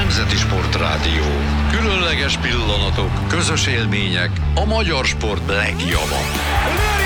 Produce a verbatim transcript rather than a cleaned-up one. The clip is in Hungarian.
Nemzeti Sportrádió. Különleges pillanatok, közös élmények, a magyar sport legjobb.